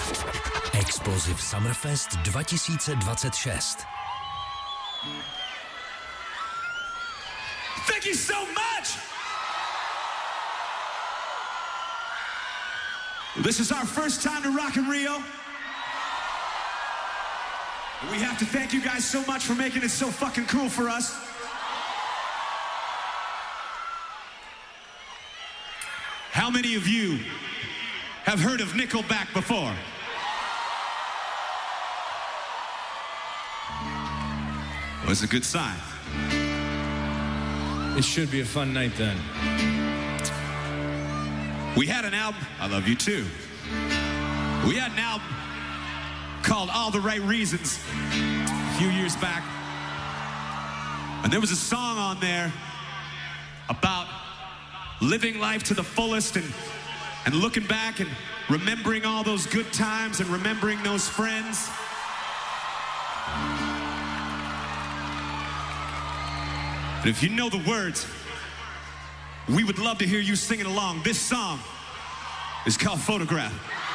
Explosive Summerfest 2026. Thank you so much! This is our first time to rock in Rio. We have to thank you guys so much for making it so fucking cool for us. How many of you have heard of Nickelback before? Well, it's a good sign. It should be a fun night then. We had an album, I love you too. We had an album called All the Right Reasons a few years back. And there was a song on there about living life to the fullest and looking back and remembering all those good times and remembering those friends. And if you know the words, we would love to hear you singing along. This song is called Photograph.